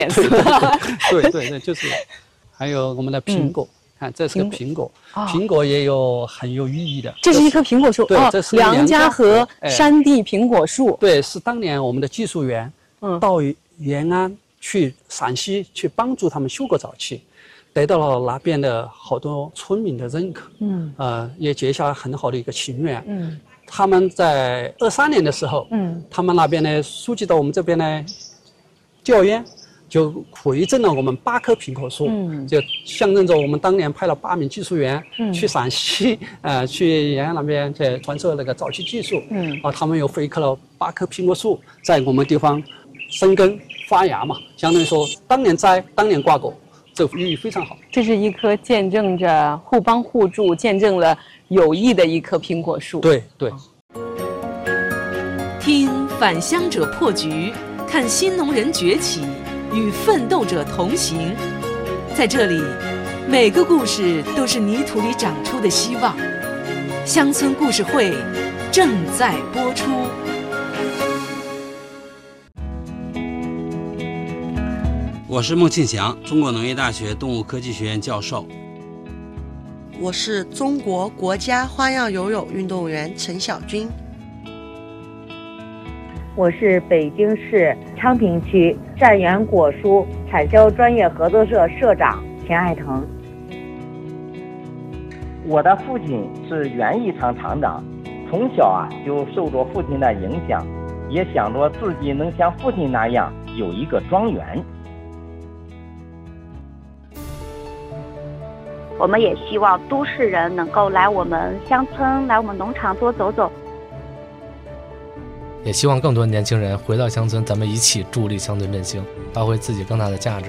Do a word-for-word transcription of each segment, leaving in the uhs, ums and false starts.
颜色。 对对对，就是。还有我们的苹果，嗯、看这是个苹果， 哦、 苹果也有很有寓意的。 这是一棵苹果树， 对， 哦、 这是梁家河山地苹果树。 哎、对，是当年我们的技术员，嗯，到延安去陕西去帮助他们修果早期，得到了那边的好多村民的认可，嗯，呃，也结下很好的一个情缘，嗯。他们在二三年的时候，嗯，他们那边呢，书记到我们这边呢，调研。就回赠了我们八棵苹果树，嗯，就象征着我们当年派了八名技术员、嗯、去陕西，呃，去延安那边去传授那个早期技术，嗯，啊，他们又回刻了八棵苹果树在我们地方生根发芽嘛，相当于说当年栽，当年挂果，这寓意非常好。 这是一棵见证着互帮互助、见证了友谊的一棵苹果树。 对对。 听返乡者破局，看新农人崛起。与奋斗者同行，在这里，每个故事都是泥土里长出的希望。乡村故事会正在播出。 我是孟庆祥，中国农业大学动物科技学院教授。 我是中国国家花样游泳运动员陈晓军。 我是北京市昌平区善源果蔬产销专业合作社社长田爱腾。 我的父亲是园艺厂厂长，从小啊就受着父亲的影响，也想着自己能像父亲那样有一个庄园。 我们也希望都市人能够来我们乡村，来我们农场多走走。 也希望更多年轻人回到乡村，咱们一起助力乡村振兴，发挥自己更大的价值。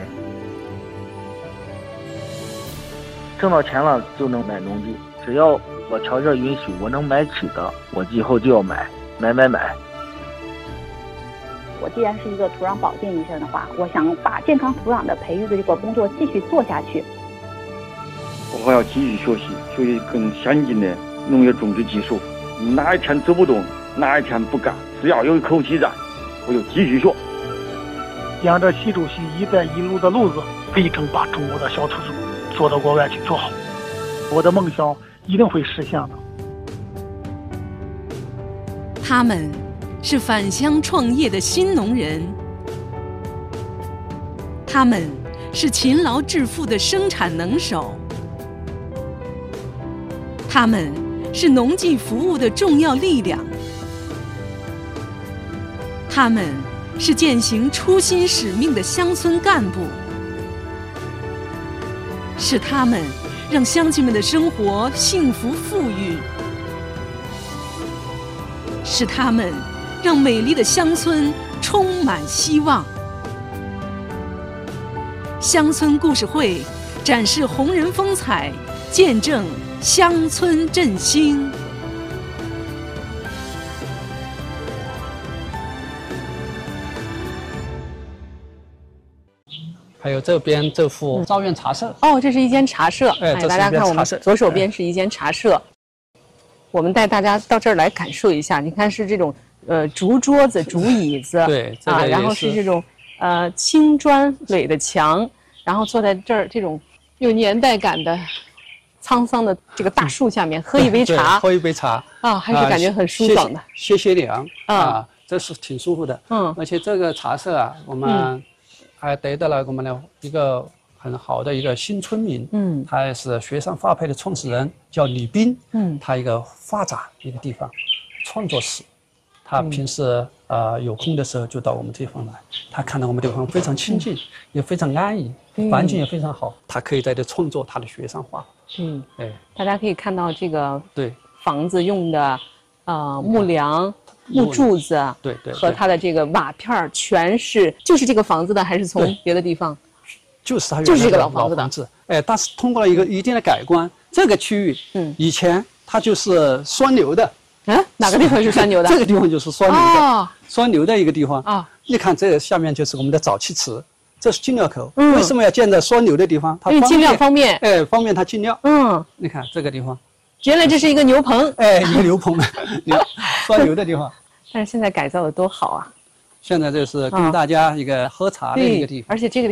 挣到钱了就能买农地，只要我条件允许，我能买起的，我以后就要买，买买买。 我既然是一个土壤保健医生的话，我想把健康土壤的培育的这个工作继续做下去。 我还要继续学习，学习更先进的农业种植技术。哪一天走不动，哪一天不干，只要有一口气在，我就继续学。 沿着习主席“一带一路”的路子，力争把中国的小土猪做到国外去做好。我的梦想一定会实现的。 他们是返乡创业的新农人，他们是勤劳致富的生产能手，他们是农技服务的重要力量，他们是践行初心使命的乡村干部，是他们让乡亲们的生活幸福富裕，是他们让美丽的乡村充满希望。乡村故事会展示红人风采，见证乡村振兴。 还有这边这幅赵院茶社、 嗯、哦，这是一间茶社。 哎， 大家看我们左手边是一间茶社。我们带大家到这儿来感受一下，你看是这种呃竹桌子、竹椅子， 对、 这个、啊，然后是这种呃青砖垒的墙，然后坐在这儿这种有年代感的沧桑的这个大树下面，喝一杯茶， 喝一杯茶啊，还是感觉很舒爽的， 歇歇凉啊，啊，这是挺舒服的。嗯，而且这个茶社啊，我们还得到了我们的一个很好的一个新村民，嗯，他也是学商发配的创始人，叫李斌，嗯，他一个发展一个地方，创作室，他平时、嗯、呃有空的时候就到我们地方来，他看到我们地方非常清静，嗯、也非常安逸，环境也非常好，他可以在这创作他的学商画。 嗯，哎，大家可以看到这个对房子用的呃木梁。木柱子， 对对， 和它的这个瓦片全是，就是这个房子的，还是从别的地方？ 就是它就是这个老房子的。 子哎，但是通过了一个一定的改观，这个区域，嗯，以前它就是双流的。 嗯，哪个地方是双流的？ 这个地方就是双流的， 哦、 双流的一个地方啊。你看这个下面就是我们的沼气池，这是进料口。嗯，为什么要建在双流的地方？它因为进料方便。 哎，方便它进料。 嗯， 你看这个地方。 原来这是一个牛棚， 哎，一个牛棚，牛双牛的地方。 但是现在改造的多好啊！ 现在这是跟大家一个喝茶的一个地方， 而且这个